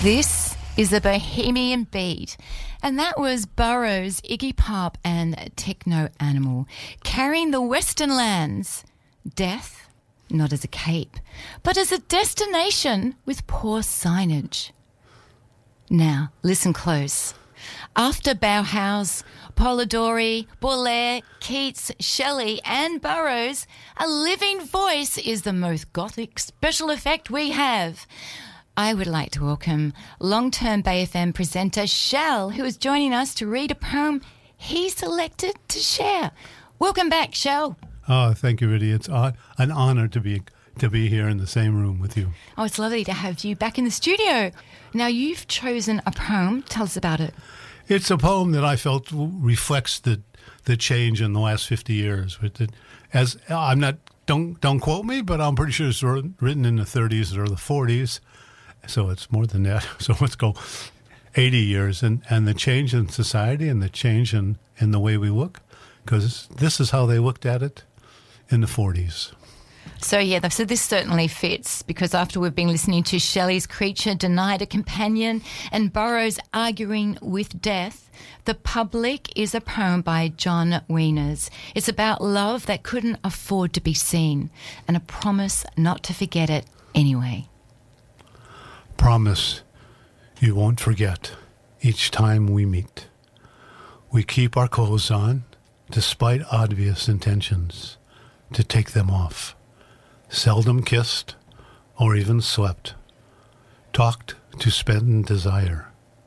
This is the Bohemian Beat, and that was Burroughs, Iggy Pop and Techno Animal, carrying the Western lands. Death, not as a cape, but as a destination with poor signage. Now, listen close. After Bauhaus, Polidori, Baudelaire, Keats, Shelley and Burroughs, a living voice is the most gothic special effect we have. I would like to welcome long-term Bay FM presenter Shell, who is joining us to read a poem he selected to share. Welcome back, Shell. Oh, thank you, Riddy. It's an honor to be here in the same room with you. Oh, it's lovely to have you back in the studio. Now, you've chosen a poem. Tell us about it. It's a poem that I felt reflects the change in the last 50 years. As I'm not, don't quote me, but I'm pretty sure it's written in the 30s or the 40s. So it's more than that. So let's go 80 years and the change in society and the change in the way we look, because this is how they looked at it in the 40s. So this certainly fits, because after we've been listening to Shelley's Creature Denied a Companion and Burroughs Arguing with Death, The Public is a poem by John Wieners. It's about love that couldn't afford to be seen and a promise not to forget it anyway. Promise you won't forget each time we meet. We keep our clothes on despite obvious intentions to take them off. Seldom kissed or even slept. Talked to spend desire.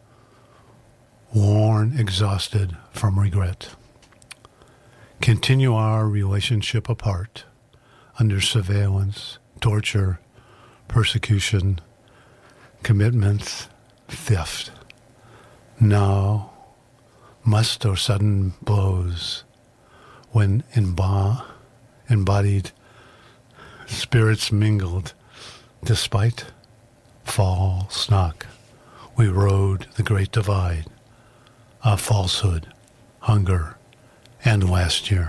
Worn, exhausted from regret. Continue our relationship apart under surveillance, torture, persecution, commitments, theft. Now, must or sudden blows when embodied spirits mingled, despite false knock, we rode the great divide of falsehood, hunger, and last year.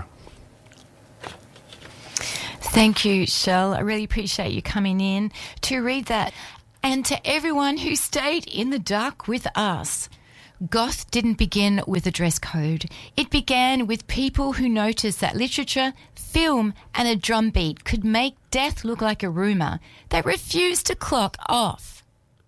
Thank you, Shell. I really appreciate you coming in to read that. And to everyone who stayed in the dark with us, Goth didn't begin with a dress code. It began with people who noticed that literature, film and a drum beat could make death look like a rumour that refused to clock off.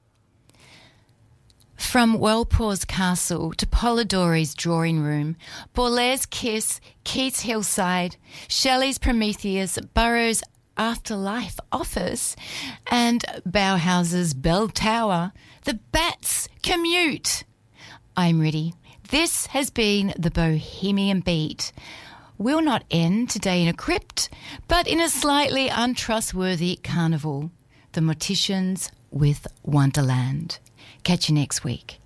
From Walpole's castle to Polidori's drawing room, Baudelaire's Kiss, Keats' Hillside, Shelley's Prometheus, Burroughs' Afterlife Office, and Bauhaus's Bell Tower, the bats commute. I'm Riddy. This has been the Bohemian Beat. We'll not end today in a crypt, but in a slightly untrustworthy carnival. The Morticians with Wonderland. Catch you next week.